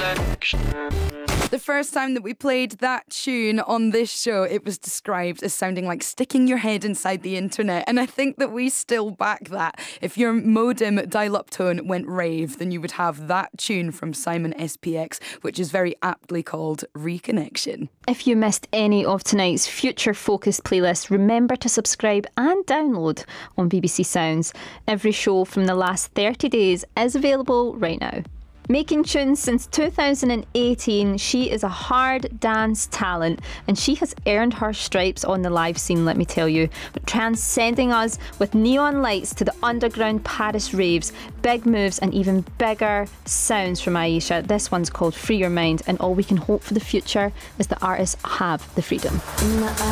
The first time that we played that tune on this show, it was described as sounding like sticking your head inside the internet. And I think that we still back that. If your modem dial-up tone went rave, then you would have that tune from Simon SPX, which is very aptly called Reconnection. If you missed any of tonight's future-focused playlist, remember to subscribe and download on BBC Sounds. Every show from the last 30 days is available right now. Making tunes since 2018, she is a hard dance talent and she has earned her stripes on the live scene, let me tell you. But transcending us with neon lights to the underground Paris raves, big moves and even bigger sounds from Aisha. This one's called Free Your Mind, and all we can hope for the future is that artists have the freedom.